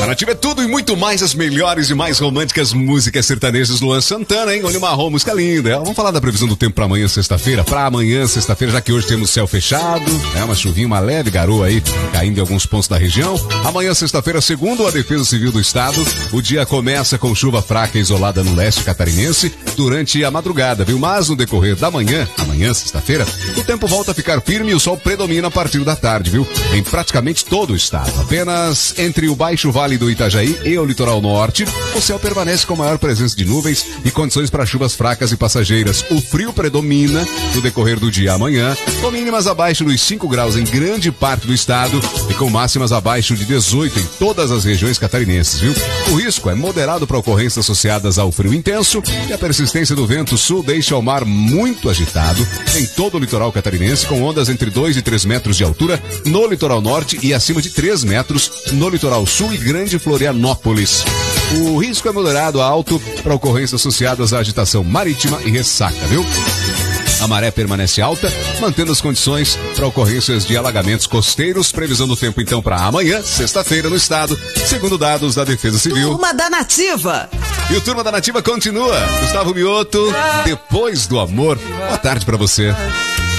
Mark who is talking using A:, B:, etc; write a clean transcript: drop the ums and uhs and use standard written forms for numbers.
A: Nativa é tudo e muito mais, as melhores e mais românticas músicas sertanejas. Luan Santana, hein? Olha uma música linda. Vamos falar da previsão do tempo para amanhã, sexta-feira. Para amanhã, sexta-feira, já que hoje temos céu fechado, né? Uma chuvinha, uma leve garoa aí, caindo em alguns pontos da região. Amanhã, sexta-feira, segundo a Defesa Civil do Estado, o dia começa com chuva fraca e isolada no leste catarinense durante a madrugada, viu? Mas no decorrer da manhã, amanhã, sexta-feira, o tempo volta a ficar firme e o sol predomina a partir da tarde, viu? Em praticamente todo o estado. Apenas entre o Baixo Vale do Itajaí e o litoral norte, o céu permanece com maior presença de nuvens e condições para chuvas fracas e passageiras. O frio predomina no decorrer do dia amanhã, com mínimas abaixo dos 5 graus em grande parte do estado e com máximas abaixo de 18 em todas as regiões catarinenses, viu? O risco é moderado para ocorrências associadas ao frio intenso e a persistência do vento sul deixa o mar muito agitado em todo o litoral catarinense, com ondas entre 2 e 3 metros de altura no litoral norte e acima de 3 metros no litoral sul e Grande Florianópolis. O risco é moderado a alto para ocorrências associadas à agitação marítima e ressaca, viu? A maré permanece alta, mantendo as condições para ocorrências de alagamentos costeiros. Previsão do tempo, então, para amanhã, sexta-feira, no estado, segundo dados da Defesa Civil.
B: Turma da Nativa!
A: E o Turma da Nativa continua. Gustavo Mioto, Depois do Amor. Boa tarde para você.